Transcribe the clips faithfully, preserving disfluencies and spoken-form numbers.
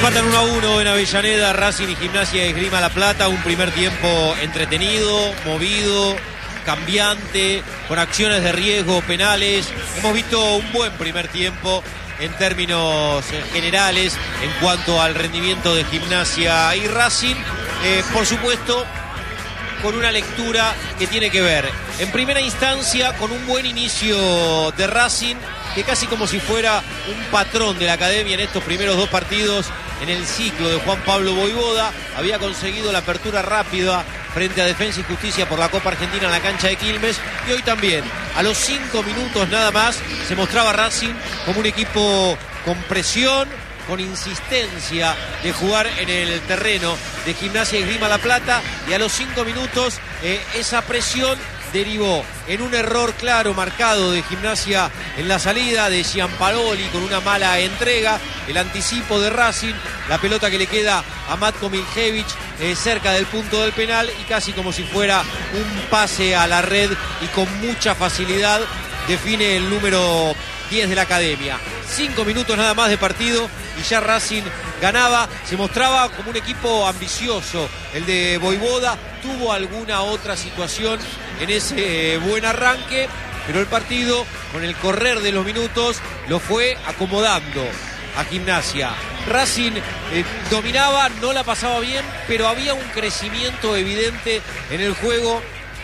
Empatan uno a uno en Avellaneda, Racing y Gimnasia de Esgrima La Plata. Un primer tiempo entretenido, movido, cambiante, con acciones de riesgo, penales. Hemos visto un buen primer tiempo en términos generales en cuanto al rendimiento de Gimnasia y Racing. Eh, por supuesto, con una lectura que tiene que ver, en primera instancia, con un buen inicio de Racing, que casi como si fuera un patrón de la academia en estos primeros dos partidos en el ciclo de Juan Pablo Voivoda, había conseguido la apertura rápida frente a Defensa y Justicia por la Copa Argentina en la cancha de Quilmes, y hoy también, a los cinco minutos nada más, se mostraba Racing como un equipo con presión, con insistencia de jugar en el terreno de Gimnasia y Esgrima La Plata, y a los cinco minutos eh, esa presión derivó en un error claro, marcado de Gimnasia en la salida de Gianparoli con una mala entrega, el anticipo de Racing, la pelota que le queda a Matko Miljevic eh, cerca del punto del penal, y casi como si fuera un pase a la red, y con mucha facilidad define el número diez de la academia. Cinco minutos nada más de partido y ya Racing ganaba, se mostraba como un equipo ambicioso. El de Voivoda tuvo alguna otra situación en ese buen arranque, pero el partido, con el correr de los minutos, lo fue acomodando a Gimnasia. Racing eh, dominaba, no la pasaba bien, pero había un crecimiento evidente en el juego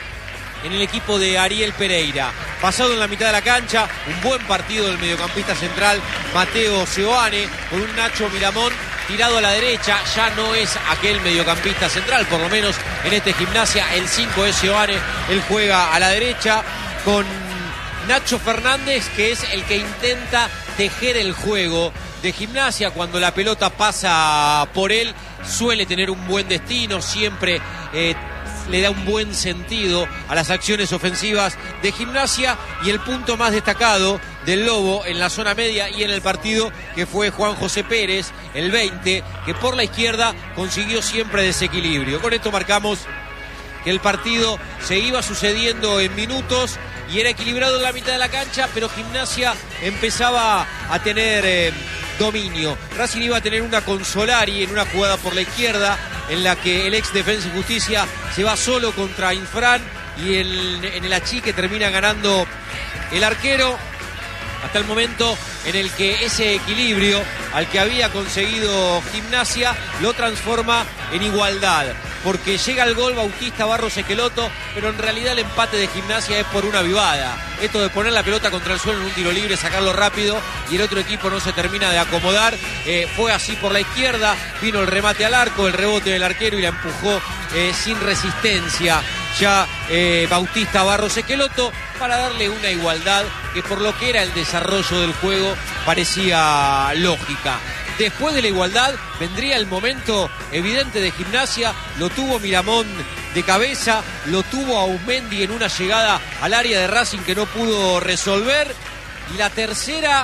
en el equipo de Ariel Pereira. Pasado en la mitad de la cancha, un buen partido del mediocampista central Mateo Seoane, con un Nacho Miramón tirado a la derecha. Ya no es aquel mediocampista central, por lo menos en este Gimnasia el cinco es Seoane, él juega a la derecha con Nacho Fernández, que es el que intenta tejer el juego de Gimnasia. Cuando la pelota pasa por él, suele tener un buen destino, siempre eh, le da un buen sentido a las acciones ofensivas de Gimnasia, y el punto más destacado del Lobo en la zona media y en el partido, que fue Juan José Pérez, el veinte, que por la izquierda consiguió siempre desequilibrio. Con esto marcamos que el partido se iba sucediendo en minutos y era equilibrado en la mitad de la cancha, pero Gimnasia empezaba a tener eh, dominio. Racing iba a tener una con Solari en una jugada por la izquierda, en la que el ex Defensa y Justicia se va solo contra Infran, y el, en el achique termina ganando el arquero, hasta el momento en el que ese equilibrio al que había conseguido Gimnasia lo transforma en igualdad, porque llega el gol Bautista Barros Esqueloto, pero en realidad el empate de Gimnasia es por una vivada. Esto de poner la pelota contra el suelo en un tiro libre, sacarlo rápido, y el otro equipo no se termina de acomodar. Eh, fue así por la izquierda, vino el remate al arco, el rebote del arquero, y la empujó eh, sin resistencia ya eh, Bautista Barros Esqueloto, para darle una igualdad que, por lo que era el desarrollo del juego, parecía lógica. Después de la igualdad vendría el momento evidente de Gimnasia. Lo tuvo Miramón de cabeza, lo tuvo Aumendi en una llegada al área de Racing que no pudo resolver, y la tercera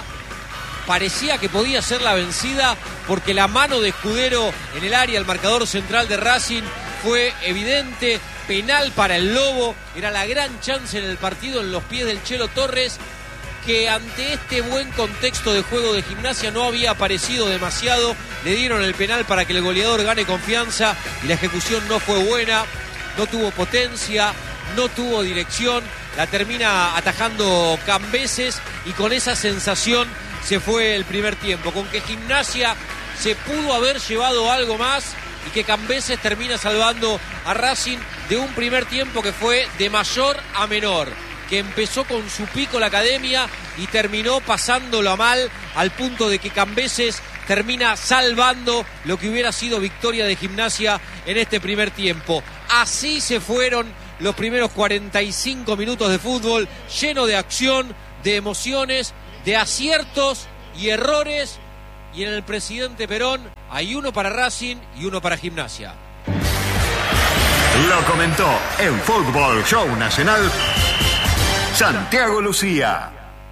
parecía que podía ser la vencida, porque la mano de Escudero en el área, el marcador central de Racing, fue evidente. Penal para el Lobo, era la gran chance en el partido en los pies del Chelo Torres, que ante este buen contexto de juego de Gimnasia no había aparecido demasiado. Le dieron el penal para que el goleador gane confianza, y la ejecución no fue buena, no tuvo potencia, no tuvo dirección, la termina atajando Cambeses, y con esa sensación se fue el primer tiempo, con que Gimnasia se pudo haber llevado algo más, y que Cambeses termina salvando a Racing de un primer tiempo que fue de mayor a menor, que empezó con su pico la academia y terminó pasándolo a mal, al punto de que Cambeses termina salvando lo que hubiera sido victoria de Gimnasia en este primer tiempo. Así se fueron los primeros cuarenta y cinco minutos de fútbol, lleno de acción, de emociones, de aciertos y errores, y en el Presidente Perón hay uno para Racing y uno para Gimnasia. Lo comentó en Fútbol Show Nacional Santiago Lucía.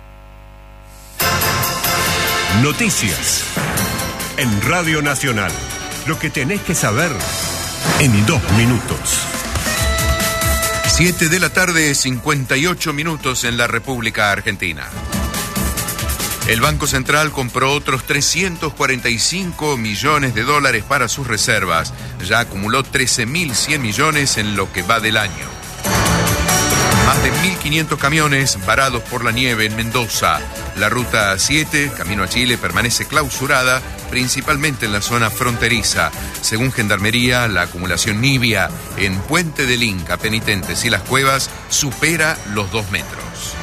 Noticias en Radio Nacional. Lo que tenés que saber en dos minutos. Siete de la tarde, cincuenta y ocho minutos en la República Argentina. El Banco Central compró otros trescientos cuarenta y cinco millones de dólares para sus reservas. Ya acumuló trece mil cien millones en lo que va del año. Más de mil quinientos camiones varados por la nieve en Mendoza. La ruta siete, camino a Chile, permanece clausurada, principalmente en la zona fronteriza. Según Gendarmería, la acumulación nibia en Puente del Inca, Penitentes y Las Cuevas supera los dos metros.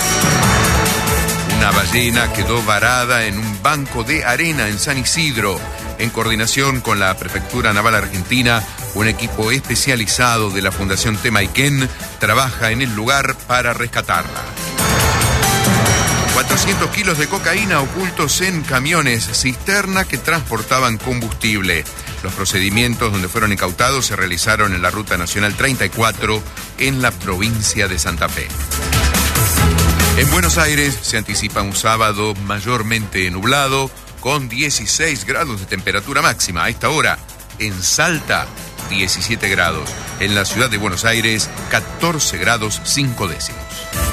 Una ballena quedó varada en un banco de arena en San Isidro. En coordinación con la Prefectura Naval Argentina, un equipo especializado de la Fundación Temaiken trabaja en el lugar para rescatarla. cuatrocientos kilos de cocaína ocultos en camiones cisterna que transportaban combustible. Los procedimientos donde fueron incautados se realizaron en la Ruta Nacional treinta y cuatro en la provincia de Santa Fe. En Buenos Aires se anticipa un sábado mayormente nublado con dieciséis grados de temperatura máxima. A esta hora, en Salta, diecisiete grados. En la ciudad de Buenos Aires, catorce grados cinco décimos.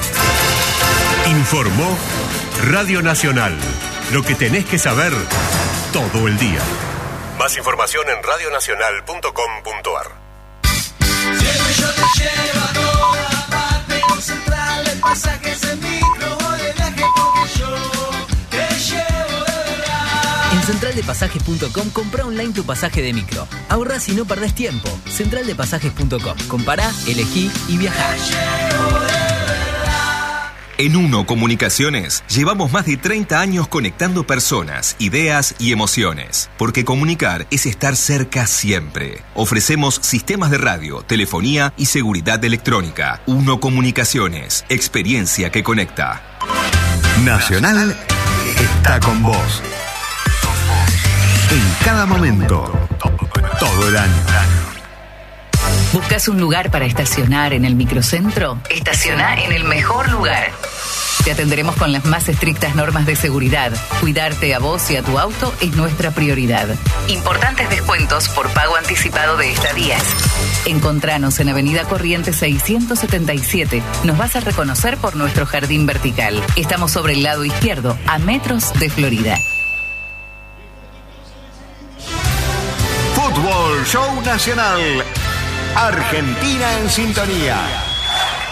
Informó Radio Nacional. Lo que tenés que saber todo el día. Más información en radio nacional punto com punto a r. Siempre yo te llevo a toda parte, con Central de Pasajes en micro o de viaje, porque yo te llevo de verdad. En central de pasajes punto com compra online tu pasaje de micro. Ahorrás y no perdés tiempo. central de pasajes punto com. Compará, elegí y viajá. En Uno Comunicaciones llevamos más de treinta años conectando personas, ideas y emociones. Porque comunicar es estar cerca siempre. Ofrecemos sistemas de radio, telefonía y seguridad electrónica. Uno Comunicaciones, experiencia que conecta. Nacional está con vos. En cada momento, todo el año. ¿Buscas un lugar para estacionar en el microcentro? Estaciona en el mejor lugar. Te atenderemos con las más estrictas normas de seguridad. Cuidarte a vos y a tu auto es nuestra prioridad. Importantes descuentos por pago anticipado de estadías. Encontranos en Avenida Corrientes seiscientos setenta y siete. Nos vas a reconocer por nuestro jardín vertical. Estamos sobre el lado izquierdo, a metros de Florida. Fútbol Show Nacional. Argentina en sintonía.